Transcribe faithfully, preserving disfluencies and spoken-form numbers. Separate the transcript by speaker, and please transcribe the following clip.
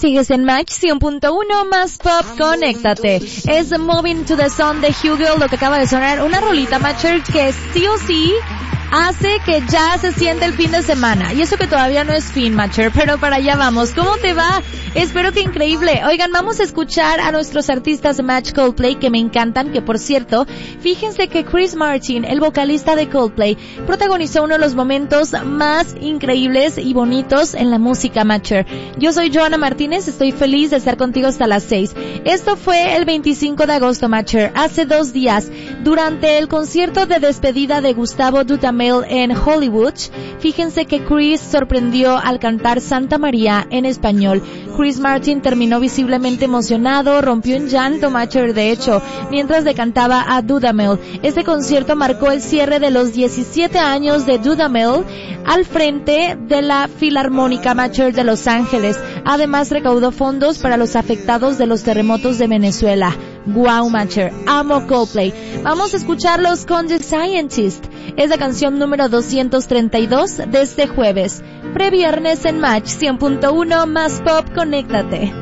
Speaker 1: Sigues en Match cien punto uno más pop, conéctate. Es Moving to the Sun de Hugo, lo que acaba de sonar, una rolita, Matcher, que sí o sí hace que ya se siente el fin de semana. Y eso que todavía no es fin, Matcher, pero para allá vamos. ¿Cómo te va? Espero que increíble. Oigan, vamos a escuchar a nuestros artistas Match Coldplay, que me encantan, que por cierto, fíjense que Chris Martin, el vocalista de Coldplay, protagonizó uno de los momentos más increíbles y bonitos en la música, Matcher. Yo soy Joana Martínez, estoy feliz de estar contigo hasta las seis. Esto fue el veinticinco de agosto, Matcher, hace dos días, durante el concierto de despedida de Gustavo Dudamel en Hollywood. Fíjense que Chris sorprendió al cantar Santa María en español. Chris Martin terminó visiblemente emocionado, rompió en llanto, Matcher, de hecho, mientras le cantaba a Dudamel. Este concierto marcó el cierre de los diecisiete años de Dudamel al frente de la Filarmónica, Matcher, de Los Ángeles. Además, recaudó fondos para los afectados de los terremotos de Venezuela. Wow, Matcher, amo Coldplay. Vamos a escucharlos con The Scientist. Es la canción número doscientos treinta y dos de este jueves. Previernes en Match cien punto uno más pop, conéctate.